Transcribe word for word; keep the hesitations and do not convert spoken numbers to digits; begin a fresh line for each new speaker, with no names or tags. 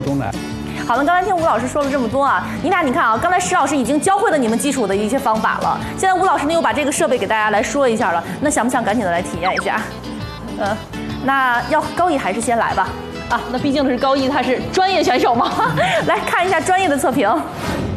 中来。
好了，刚才听吴老师说了这么多啊，你俩你看啊，刚才石老师已经教会了你们基础的一些方法了，现在吴老师呢又把这个设备给大家来说一下了，那想不想赶紧的来体验一下？呃，那要高一还是先来吧？啊，那毕竟是高一，他是专业选手嘛，来看一下专业的测评。